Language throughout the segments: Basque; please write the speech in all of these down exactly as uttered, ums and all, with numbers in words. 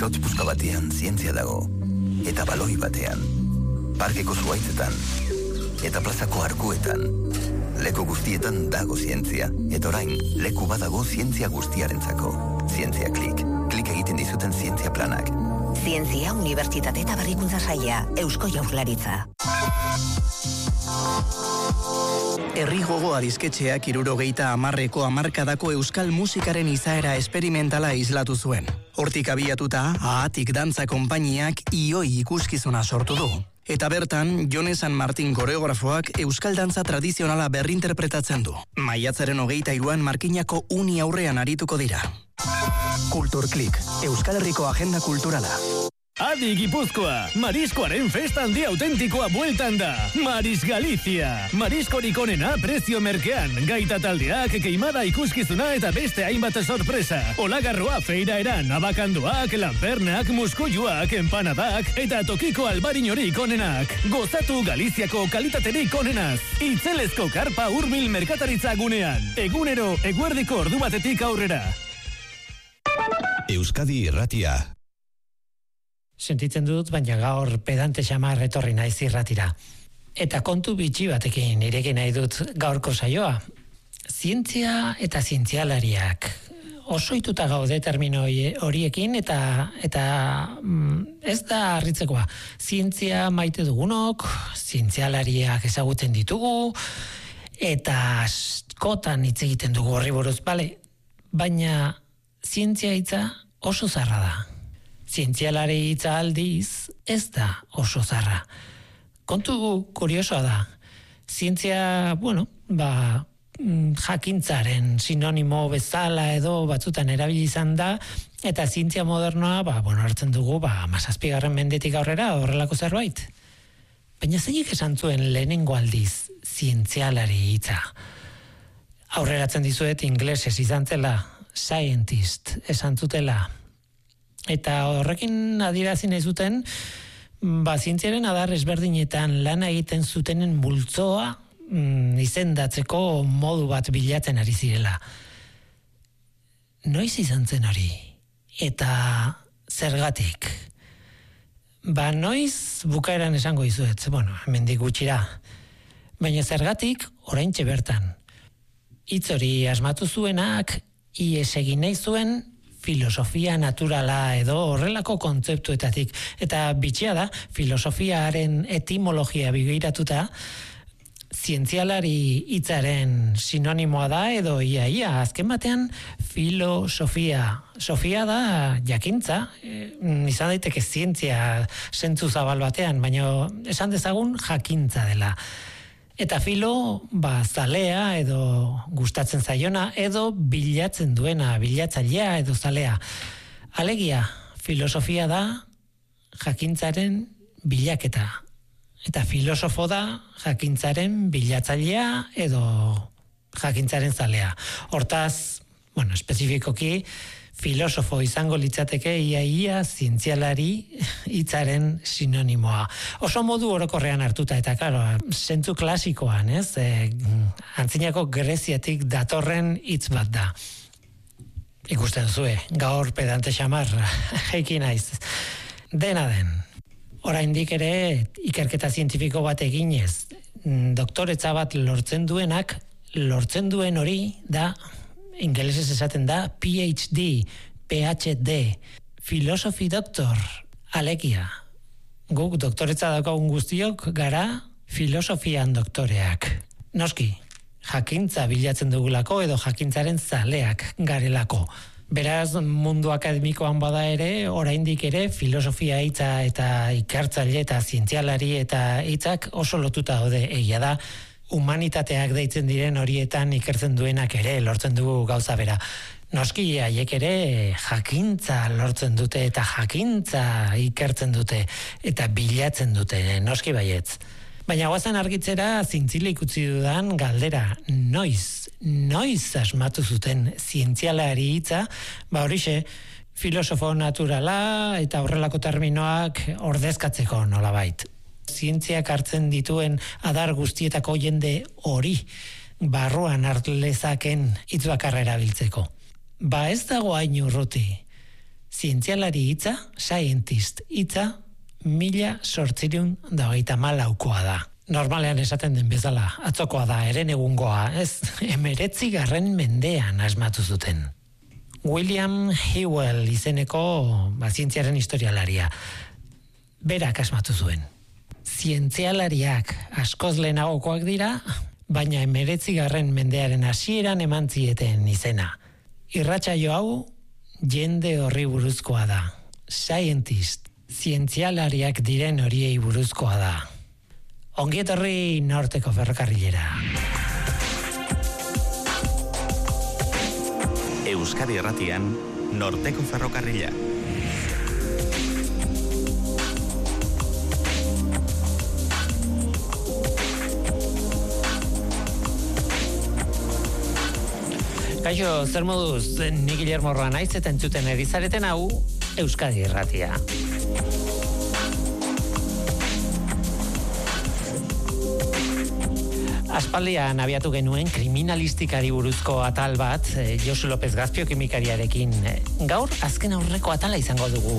izotz puska batean zientzia dago. Eta baloi batean. Parkeko zuaitzetan. Eta plazako arkuetan. Leku guztietan dago zientzia. Eta orain, leku badago zientzia guztiarentzako. Zientzia Klik. Klik egiten dizuten zientzia planak. Zientzia, Unibertsitate eta Berrikuntza Saila, Eusko Jaurlaritza. Herri Gogo Adisketxeak hirurogeita hamarreko hamarkadako euskal musikaren izaera esperimentala islatu zuen. Hortik abiatuta, Ahatik Dantza konpainiak ioi ikuskizuna sortu du. Eta bertan, Jone San Martin koreografoak euskal dantza tradizionala berrinterpretatzen du. Maiatzaren hogeita hiruan Markinako uni aurrean arituko dira. Kulturklik, Euskal Herriko agenda kulturala. Adi Gipuzkoa, Mariskoaren festa handi autentikoa bueltan da. Maris Galicia. Mariskorik onena prezio merkean. Gaita taldeak, keimada ikuskizuna eta beste hainbat sorpresa. Olagarroa feira eran, abakandoak, lanpernak, muskuiluak, empanadak eta tokiko albarinorik onenak. Gozatu Galiziako kalitaterik onenaz. Itzelezko karpa hurbil merkataritza gunean. Egunero, eguerdiko ordu batetik aurrera. Euskadi Irratia. Sentitzen dut, baina gaur pedante xamar etorri naiz irratira. Eta kontu bitxi batekin nirekin nahi dut gaurko saioa. Zientzia eta zientzialariak. Osoituta gaude termino horiekin eta eta mm, ez da harritzekoa. Zientzia maite dugunok, zientzialariak ezagutzen ditugu, eta askotan hitz egiten dugu horri buruz, bale? Baina zientzia hitza oso zarra da. Zientzialari hitza aldiz ez da oso zarra. Kontu kuriosoa da. Zientzia, bueno, ba, jakintzaren sinonimo bezala edo batzutan erabili izan da, eta zientzia modernoa, ba, bueno, hartzen dugu, ba, hamazazpigarren mendetik aurrera horrelako zerbait. Baina zeinek esan zuen lehenengo aldiz zientzialari hitza? Aurreratzen dizuet inglesez izan zela, scientist esan zutela. Eta horrekin adierazi nahi zuten, ba, zientziaren adar ezberdinetan lana egiten zutenen multzoa mm, izendatzeko modu bat bilatzen ari zirela. Noiz izan zen hori? Eta zergatik? Ba, noiz bukaeran esango izuet, bueno, hemendik gutxira. Baina zergatik oraintxe bertan. Hitz hori asmatu zuenak, ies egin nahi zuen, filosofia naturala edo horrelako kontzeptuetatik. Eta bitxia da, filosofiaren etimologia begiratuta, zientzialari hitzaren sinonimoa da edo ia ia, azken batean filosofia. Sofia da jakintza, e, izan daiteke zientzia zentzu zabal batean, baina esan dezagun jakintza dela. Eta filo, ba, zalea edo gustatzen zaiona edo bilatzen duena, bilatzailea edo zalea. Alegia, filosofia da jakintzaren bilaketa. Eta filosofo da jakintzaren bilatzailea edo jakintzaren zalea. Hortaz, bueno, espezifikoki, filosofo izango litzateke iaia zientzialari hitzaren sinonimoa. Oso modu orokorrean hartuta eta claro, zentzu klasikoan, ez? E, antzinako Greziatik datorren hitz bat da. Ikusten zue, gaur pedante xamar jaiki naiz. Dena den. Oraindik ere ikerketa zientifiko bat eginez, doktoretza bat lortzen duenak, lortzen duen hori da ingelesez esaten da P H D, P H D, Philosophy Doctor, alegia. Guk doktoretza daukagun guztiok gara filosofian doktoreak. Noski, jakintza bilatzen dugulako edo jakintzaren zaleak garelako. Beraz, mundu akademikoan bada ere, oraindik ere filosofia hitza eta ikertzaile eta zientzialari eta hitzak oso lotuta daude. Egia da, humanitateak deitzen diren horietan ikertzen duenak ere lortzen dugu gauza bera. Noski haiek ere jakintza lortzen dute eta jakintza ikertzen dute eta bilatzen dute, noski baietz. Baina guazen argitzera zintzilik utzi dudan galdera, noiz, noiz asmatu zuten zientzialari hitza, ba horixe, filosofo naturala eta horrelako terminoak ordezkatzeko nolabait. Zientziak hartzen dituen adar guztietako jende hori barruan hartu lezaken hitz bakarra erabiltzeko. Ba ez dago hain urruti. Zientzialari hitza, scientist hitza, mila sortzireun da hogeita hamalaukoa da. Normalean esaten den bezala, atzokoa da, eren egungoa, ez, emeretzi garren mendean asmatu zuten. William Hewell izeneko ba, zientziaren historialaria. Berak asmatu zuen. Zientzialariak askoz lehenagokoak dira, baina emeretzi garren mendearen hasieran eman zieten izena. Irratsaio hau, jende horri buruzkoa da. Scientist, zientzialariak diren horiei buruzkoa da. Ongi etorri Norteko ferrokarrilera. Euskadi Erratian, Norteko ferrokarrila. Kaixo, zer moduz, ni Guillermo Roa naiz eta entzuten erizareten hau Euskadi Erratia. Aspaldian abiatu genuen kriminalistikari buruzko atal bat, Josu López Gazpio kimikariarekin. Gaur, azken aurreko atala izango dugu.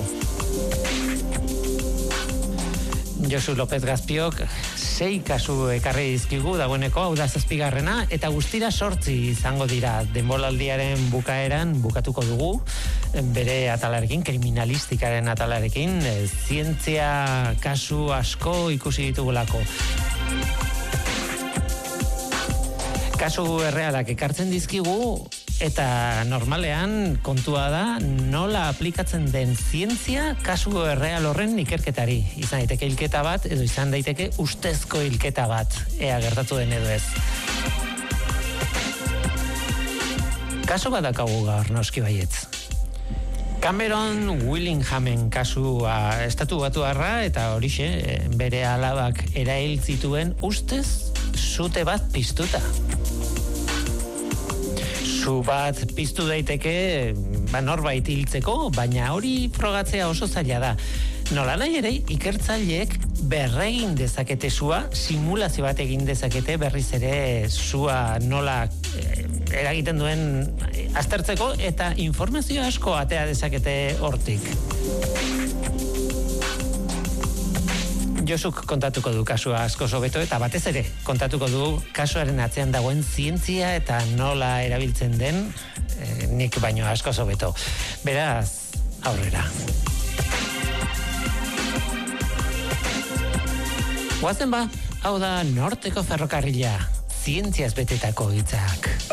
Josu López Gazpiok sei kasu ekarri dizkigu dagoeneko, hau da zazpigarrena, eta guztira sortzi izango dira denboraldiaren bukaeran bukatuko dugu, bere atalarekin, kriminalistikaren atalarekin, zientzia kasu asko ikusi ditugulako. Kasu errealak ekartzen dizkigu, eta normalean kontua da nola aplikatzen den zientzia kasu erreal horren ikerketari. Izan daiteke hilketa bat, edo izan daiteke ustezko hilketa bat, ea gertatu den edo ez. Kasu bat dakagu gaur, noski baietz. Cameron Willinghamen kasua estatu batuarra, eta horixe, bere alabak erail zituen ustez sute bat piztuta. Su bat piztu daiteke ba, norbait hiltzeko, baina hori frogatzea oso zaila da. Nola nahi ere, ikertzaileek berregin dezakete sua, simulazio bat egin dezakete berriz ere sua nola eh, eragiten duen aztertzeko, eta informazio asko atea dezakete hortik. Josuk kontatuko du kasua asko hobeto eta batez ere kontatuko du kasuaren atzean dagoen zientzia eta nola erabiltzen den eh, nik baino asko hobeto. Beraz, aurrera. Guazen ba, hau da Norteko ferrokarrila, zientziaz betetako hitzak.